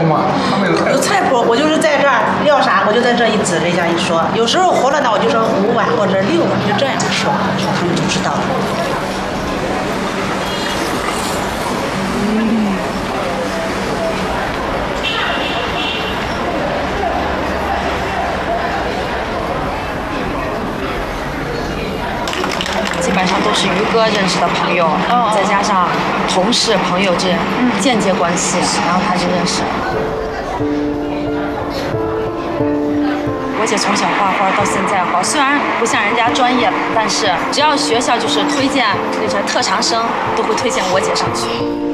吗？他们有菜谱，我就是在这儿要啥，我就在这一指，人家一说。有时候活了呢，我就说5碗或者6碗，就这样说，他们就知道了。 基本上都是于哥认识的朋友，再加上同事朋友这间接关系，然后他就认识了。我姐从小画画到现在画，虽然不像人家专业，但是只要学校就是推荐那些特长生，都会推荐我姐上去。